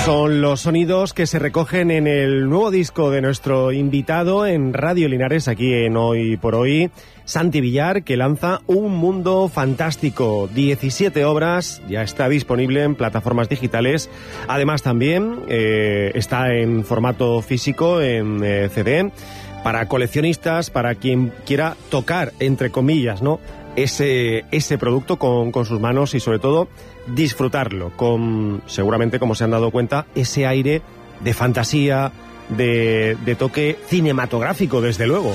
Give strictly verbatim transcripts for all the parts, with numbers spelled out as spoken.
Son los sonidos que se recogen en el nuevo disco de nuestro invitado en Radio Linares, aquí en Hoy por Hoy, Santi Villar, que lanza Un Mundo Fantástico. diecisiete obras, ya está disponible en plataformas digitales. Además también eh, está en formato físico, en eh, C D, para coleccionistas, para quien quiera tocar, entre comillas, ¿no?, ese, ese producto con, con sus manos y sobre todo disfrutarlo con, seguramente, como se han dado cuenta, ese aire de fantasía, de, de toque cinematográfico, desde luego.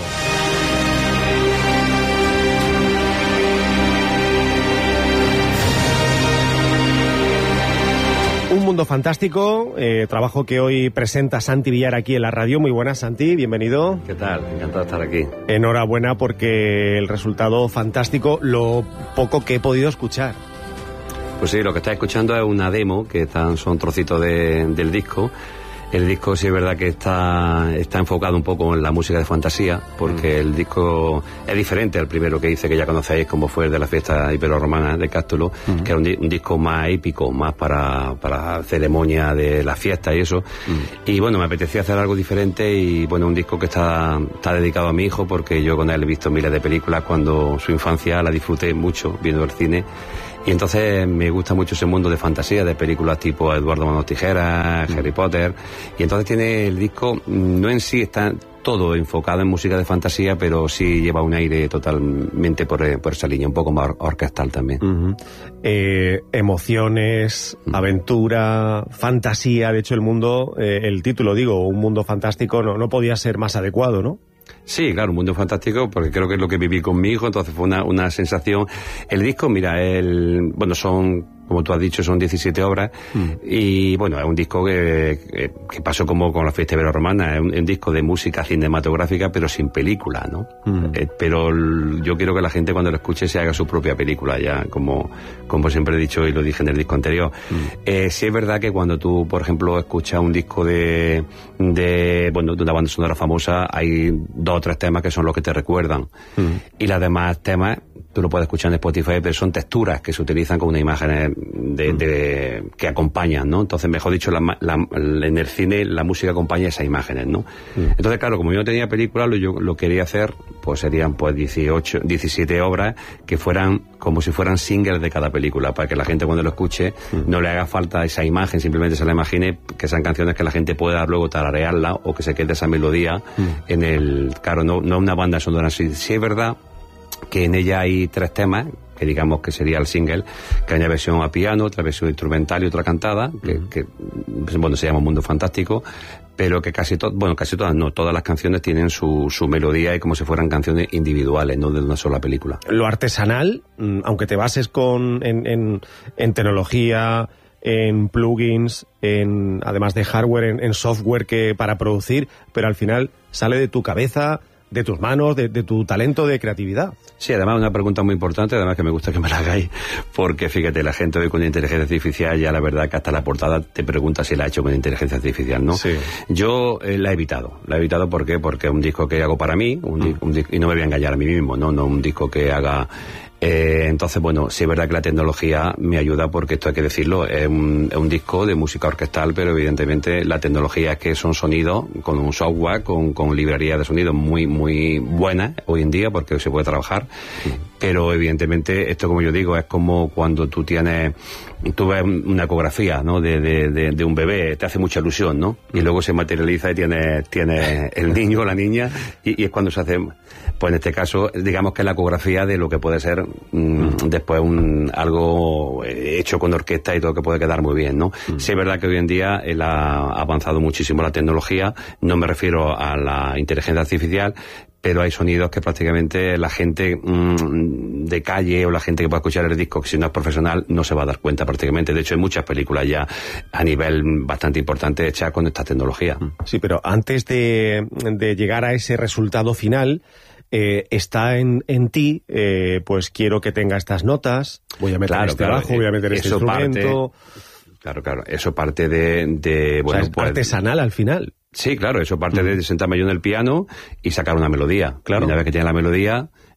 Un Mundo Fantástico, eh, trabajo que hoy presenta Santi Villar aquí en la radio. Muy buenas, Santi, bienvenido. ¿Qué tal? Encantado de estar aquí. Enhorabuena porque el resultado fantástico, lo poco que he podido escuchar. Pues sí, lo que estás escuchando es una demo, que están, son trocitos de, del disco. El disco sí es verdad que está, está enfocado un poco en la música de fantasía, porque mm. el disco es diferente al primero que hice, que ya conocéis, como fue el de la fiesta hiperromana de Cástulo, mm. que era un, un disco más épico, más para, para ceremonia de la fiesta y eso. Mm. Y bueno, me apetecía hacer algo diferente y bueno, un disco que está, está dedicado a mi hijo, porque yo con él he visto miles de películas, cuando su infancia la disfruté mucho viendo el cine. Y entonces me gusta mucho ese mundo de fantasía, de películas tipo Eduardo Manos Tijeras, mm. Harry Potter. Y entonces tiene el disco, no en sí está todo enfocado en música de fantasía, pero sí lleva un aire totalmente por, por esa línea, un poco más orquestal también. Uh-huh. Eh, emociones, uh-huh. aventura, fantasía. De hecho, el mundo, eh, el título, digo, Un Mundo Fantástico, no, no podía ser más adecuado, ¿no? Sí, claro, Un Mundo Fantástico, porque creo que es lo que viví con mi hijo, entonces fue una, una sensación. El disco, mira, el, bueno, son, como tú has dicho, son diecisiete obras, mm. y bueno, es un disco que, que, que pasó como con la fiesta iberromana, es un, un disco de música cinematográfica, pero sin película, ¿no? Mm. Eh, pero el, yo quiero que la gente cuando lo escuche se haga su propia película, ya, como, como siempre he dicho y lo dije en el disco anterior. Mm. Eh, sí es verdad que cuando tú, por ejemplo, escuchas un disco de, de, bueno, de una banda sonora famosa, hay dos o tres temas que son los que te recuerdan. Mm. Y los demás temas, tú lo puedes escuchar en Spotify, pero son texturas que se utilizan con una imagen de, de, que acompañan, ¿no? Entonces, mejor dicho, la, la, en el cine la música acompaña esas imágenes, ¿no? Mm. Entonces, claro, como yo no tenía película, lo yo lo quería hacer, pues serían pues dieciocho, diecisiete obras que fueran como si fueran singles de cada película, para que la gente cuando lo escuche mm. no le haga falta esa imagen, simplemente se la imagine, que sean canciones que la gente pueda luego tararearla o que se quede esa melodía mm. en el... Claro, no, no una banda sonora así. Sí es verdad que en ella hay tres temas, que digamos que sería el single, que hay una versión a piano, otra versión instrumental y otra cantada, que, mm. que bueno, se llama Mundo Fantástico, pero que casi todas, bueno, casi todas no, todas las canciones tienen su, su melodía y como si fueran canciones individuales, no de una sola película. Lo artesanal, aunque te bases con en, en, en tecnología, en plugins, en además de hardware, en, en software que para producir, pero al final sale de tu cabeza, de tus manos, de, de tu talento, de creatividad. Sí, además una pregunta muy importante, además que me gusta que me la hagáis, porque fíjate, la gente hoy con la inteligencia artificial, ya la verdad que hasta la portada te pregunta si la ha hecho con inteligencia artificial, ¿no? Sí. Yo eh, la he evitado, la he evitado ¿por qué? Porque es un disco que hago para mí, un, mm. un, y no me voy a engañar a mí mismo, ¿no? No un disco que haga... Eh, entonces, bueno, sí es verdad que la tecnología me ayuda, porque esto hay que decirlo, es un, es un disco de música orquestal, pero evidentemente la tecnología es que son sonidos con un software, con, con librerías de sonido muy, muy buenas hoy en día, porque se puede trabajar, sí. Pero evidentemente esto, como yo digo, es como cuando tú tienes, tú ves una ecografía, ¿no?, de, de, de, de un bebé, te hace mucha ilusión, ¿no? Y luego se materializa y tienes, tienes el niño o la niña, y, y es cuando se hace... Pues en este caso, digamos que es la ecografía de lo que puede ser mmm, después un algo hecho con orquesta y todo, que puede quedar muy bien, ¿no? Mm. Sí es verdad que hoy en día él ha avanzado muchísimo la tecnología, no me refiero a la inteligencia artificial, pero hay sonidos que prácticamente la gente mmm, de calle o la gente que pueda escuchar el disco, que si no es profesional, no se va a dar cuenta prácticamente. De hecho, hay muchas películas ya a nivel bastante importante hechas con esta tecnología. Sí, pero antes de, de llegar a ese resultado final... Eh, está en, en ti, eh, pues quiero que tenga estas notas, voy a meter claro, este claro, bajo, voy a meter este instrumento... Parte, claro, claro, eso parte de... de bueno, o sea, es pues, artesanal al final. Sí, claro, eso parte mm. de sentarme yo en el piano y sacar una melodía. Claro. Y una vez que tiene la melodía,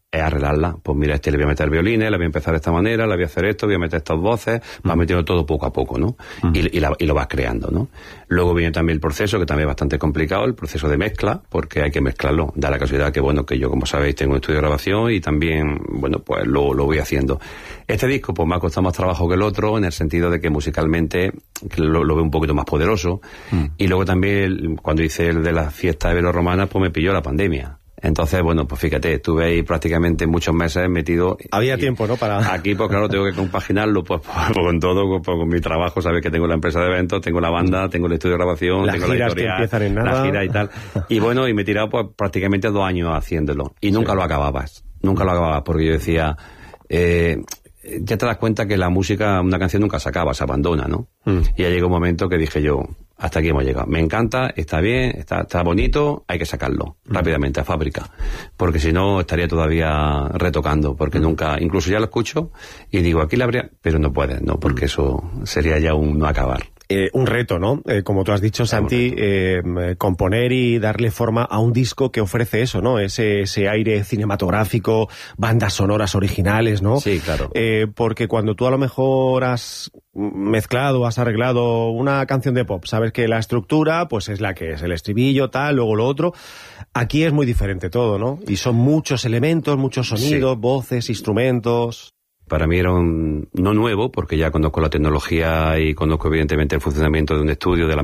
es arreglarla. Pues mira, este le voy a meter violines, le voy a empezar de esta manera, le voy a hacer esto, voy a meter estas voces, mm. vas metiendo todo poco a poco, ¿no? Mm. Y, y, la, y lo vas creando, ¿no? Luego viene también el proceso, que también es bastante complicado, el proceso de mezcla, porque hay que mezclarlo. Da la casualidad que, bueno, que yo, como sabéis, tengo un estudio de grabación y también, bueno, pues lo, lo voy haciendo. Este disco, pues me ha costado más trabajo que el otro, en el sentido de que musicalmente lo, lo veo un poquito más poderoso. Mm. Y luego también, cuando hice el de las fiestas ibero-romanas, pues me pilló la pandemia. Entonces, bueno, pues fíjate, estuve ahí prácticamente muchos meses metido. Había y, tiempo, ¿no? Para... Aquí, pues claro, tengo que compaginarlo pues, pues con todo, pues, con mi trabajo, sabes que tengo la empresa de eventos, tengo la banda, tengo el estudio de grabación, las tengo la editorial, en nada. la gira y tal. Y bueno, y me he tirado pues prácticamente dos años haciéndolo. Y nunca sí. lo acababas, nunca lo acababas, porque yo decía... Eh, ya te das cuenta que la música, una canción nunca se acaba, se abandona, ¿no? Mm. Y ya llegó un momento que dije yo, hasta aquí hemos llegado. Me encanta, está bien, está, está bonito, hay que sacarlo mm. rápidamente a fábrica. Porque si no, estaría todavía retocando, porque mm. nunca, incluso ya lo escucho y digo, aquí la habría, pero no puedes, ¿no? Porque mm. eso sería ya un no acabar. Eh, un reto, ¿no? Eh, como tú has dicho, Santi, eh, componer y darle forma a un disco que ofrece eso, ¿no? Ese, ese aire cinematográfico, bandas sonoras originales, ¿no? Sí, claro. Eh, porque cuando tú a lo mejor has mezclado, has arreglado una canción de pop, sabes que la estructura, pues es la que es, el estribillo, tal, luego lo otro. Aquí es muy diferente todo, ¿no? Y son muchos elementos, muchos sonidos, sí. voces, instrumentos... Para mí era un, no nuevo, porque ya conozco la tecnología y conozco evidentemente el funcionamiento de un estudio, de la